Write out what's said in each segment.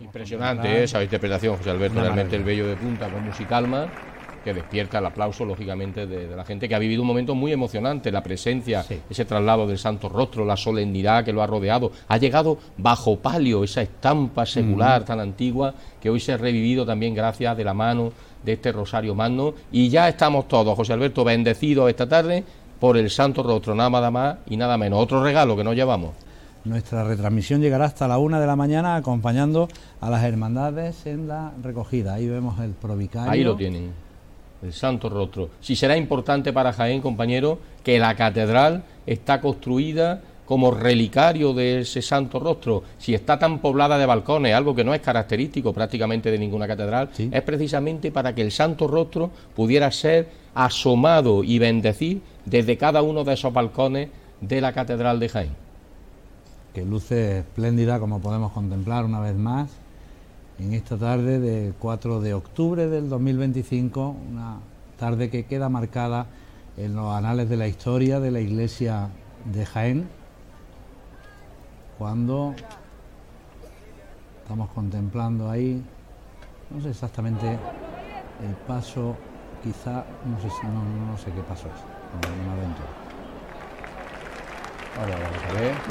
Impresionante esa interpretación, José Alberto, realmente el Bello de Punta con Musicalma, que despierta el aplauso, lógicamente, de la gente que ha vivido un momento muy emocionante, la presencia, ese traslado del Santo Rostro, la solemnidad que lo ha rodeado, ha llegado bajo palio, esa estampa secular tan antigua, que hoy se ha revivido también gracias de la mano de este Rosario Magno, y ya estamos todos, José Alberto, bendecidos esta tarde por el Santo Rostro, nada más y nada menos, otro regalo que nos llevamos. Nuestra retransmisión llegará hasta la 1 de la mañana acompañando a las hermandades en la recogida. Ahí vemos el provicario. Ahí lo tienen, el Santo Rostro. Si será importante para Jaén, compañero, que la catedral está construida como relicario de ese Santo Rostro. Si está tan poblada de balcones, algo que no es característico prácticamente de ninguna catedral, es precisamente para que el Santo Rostro pudiera ser asomado y bendecir desde cada uno de esos balcones de la catedral de Jaén. Que luce espléndida, como podemos contemplar una vez más en esta tarde de 4 de octubre del 2025, una tarde que queda marcada en los anales de la historia de la iglesia de Jaén, cuando estamos contemplando ahí, no sé exactamente el paso, quizá, no sé qué paso es, no me aventuro. Ahora vamos a ver.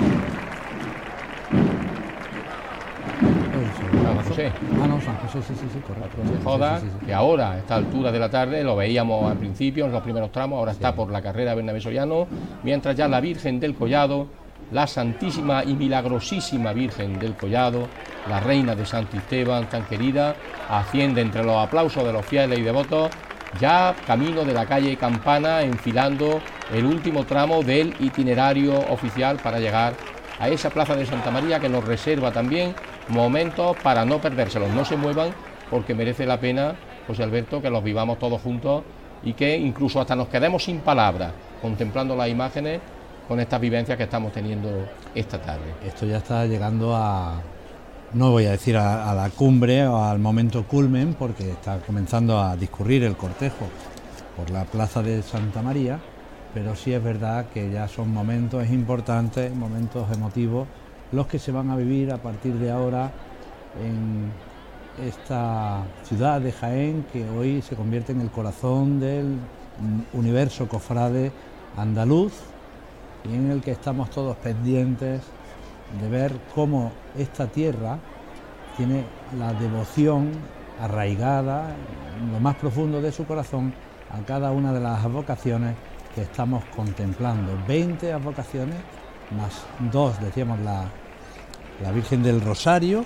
San José. San José, sí, correcto. Se joda, que ahora, a esta altura de la tarde, lo veíamos al principio, en los primeros tramos, ahora está por la carrera Bernabé Soriano, mientras ya la Virgen del Collado, la Santísima y Milagrosísima Virgen del Collado, la Reina de Santisteban, tan querida, asciende entre los aplausos de los fieles y devotos, ya camino de la calle Campana, enfilando el último tramo del itinerario oficial para llegar a esa plaza de Santa María, que nos reserva también momentos para no perdérselos. No se muevan, porque merece la pena, José Alberto, que los vivamos todos juntos y que incluso hasta nos quedemos sin palabras contemplando las imágenes con estas vivencias que estamos teniendo esta tarde. Esto ya está llegando a, no voy a decir a la cumbre o al momento culmen, porque está comenzando a discurrir el cortejo por la plaza de Santa María, pero sí es verdad que ya son momentos importantes, momentos emotivos, los que se van a vivir a partir de ahora en esta ciudad de Jaén, que hoy se convierte en el corazón del universo cofrade andaluz, y en el que estamos todos pendientes de ver cómo esta tierra tiene la devoción arraigada en lo más profundo de su corazón a cada una de las advocaciones que estamos contemplando. 20 advocaciones, más 2, decíamos, la Virgen del Rosario,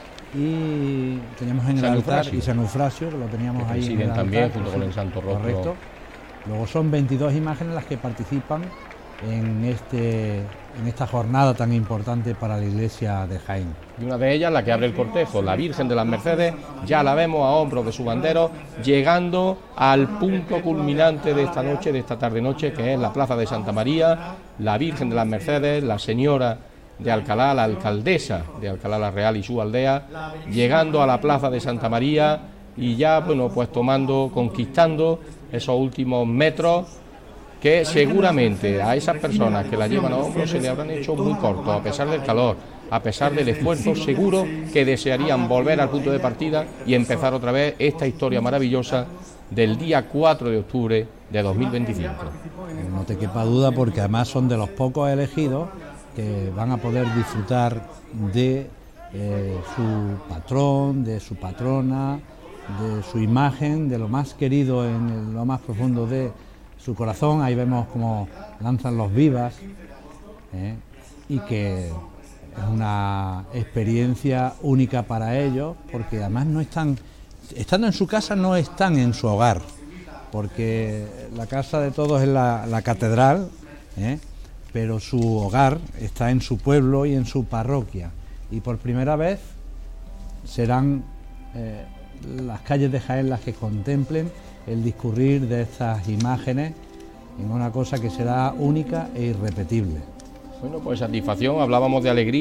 y teníamos en el altar y San Eufrasio, que lo teníamos ahí en el altar, también, junto con el Santo Rostro. Correcto. Luego son 22 imágenes las que participan en esta jornada tan importante para la iglesia de Jaén. Y una de ellas, la que abre el cortejo, la Virgen de las Mercedes, ya la vemos a hombros de su bandero, llegando al punto culminante de esta noche, de esta tarde-noche, que es la plaza de Santa María, la Virgen de las Mercedes, la señora de Alcalá, la alcaldesa de Alcalá la Real y su aldea, llegando a la plaza de Santa María y ya, bueno, pues conquistando esos últimos metros, que seguramente a esas personas que la llevan a hombros se le habrán hecho muy cortos, a pesar del calor, a pesar del esfuerzo, seguro que desearían volver al punto de partida y empezar otra vez esta historia maravillosa del día 4 de octubre de 2025. No te quepa duda, porque además son de los pocos elegidos que van a poder disfrutar de su patrón, de su patrona, de su imagen, de lo más querido en lo más profundo de su corazón. Ahí vemos cómo lanzan los vivas, y que es una experiencia única para ellos, porque además no están, estando en su casa, no están en su hogar, porque la casa de todos es la catedral, pero su hogar está en su pueblo y en su parroquia, y por primera vez serán las calles de Jaén las que contemplen el discurrir de estas imágenes en una cosa que será única e irrepetible. Bueno, pues satisfacción, hablábamos de alegría.